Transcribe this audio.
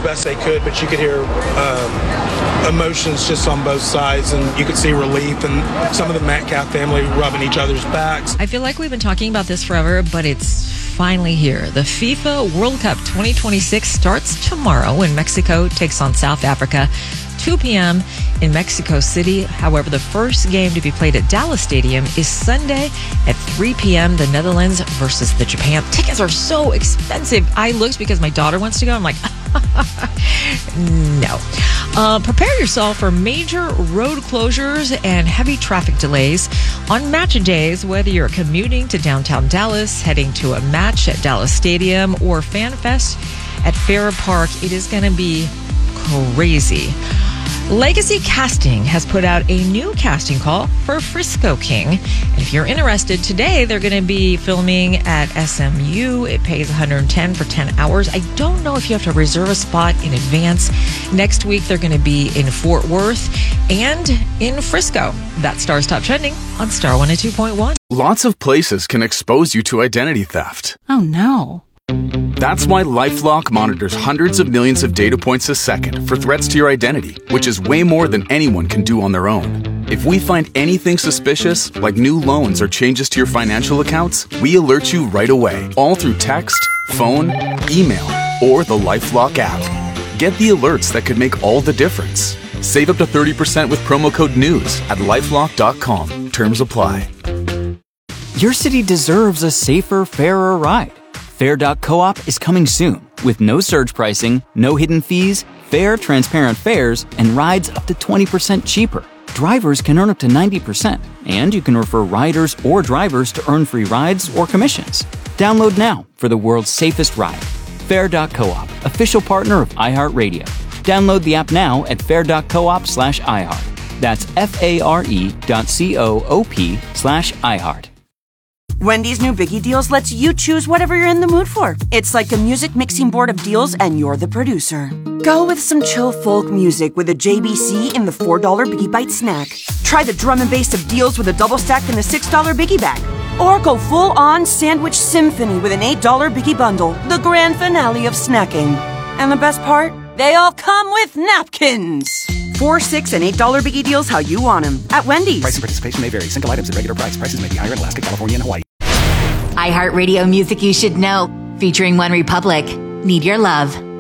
best they could, but you could hear emotions just on both sides, and you could see relief and some of the Metcalf family rubbing each other's backs. I feel like we've been talking about this forever, but it's finally here. The FIFA World Cup 2026 starts tomorrow when Mexico takes on South Africa, 2 p.m. in Mexico City. However, the first game to be played at Dallas Stadium is Sunday at 3 p.m. The Netherlands versus the Japan. Tickets are so expensive. I looked because my daughter wants to go. I'm like, no. Prepare yourself for major road closures and heavy traffic delays on match days, whether you're commuting to downtown Dallas, heading to a match at Dallas Stadium, or Fan Fest at Fair Park. It is going to be crazy. Legacy Casting has put out a new casting call for Frisco King. And if you're interested, today they're going to be filming at SMU. It pays $110 for 10 hours. I don't know if you have to reserve a spot in advance. Next week, they're going to be in Fort Worth and in Frisco. That Star's Top Trending on Star 102.1. Lots of places can expose you to identity theft. Oh, no. That's why LifeLock monitors hundreds of millions of data points a second for threats to your identity, which is way more than anyone can do on their own. If we find anything suspicious, like new loans or changes to your financial accounts, we alert you right away, all through text, phone, email, or the LifeLock app. Get the alerts that could make all the difference. Save up to 30% with promo code NEWS at LifeLock.com. Terms apply. Your city deserves a safer, fairer ride. Fair.coop is coming soon with no surge pricing, no hidden fees, fair, transparent fares, and rides up to 20% cheaper. Drivers can earn up to 90%, and you can refer riders or drivers to earn free rides or commissions. Download now for the world's safest ride. Fair.coop, official partner of iHeartRadio. Download the app now at fair.coop/iHeart. That's FARE.coop/iHeart. Wendy's new Biggie Deals lets you choose whatever you're in the mood for. It's like a music mixing board of deals, and you're the producer. Go with some chill folk music with a JBC in the $4 Biggie Bite snack. Try the drum and bass of deals with a double stack in the $6 Biggie Bag. Or go full-on sandwich symphony with an $8 Biggie Bundle, the grand finale of snacking. And the best part? They all come with napkins. $4, $6, and $8 Biggie Deals how you want them at Wendy's. Price and participation may vary. Single items at regular price. Prices may be higher in Alaska, California, and Hawaii. iHeartRadio Music You Should Know, featuring One Republic. Need Your Love.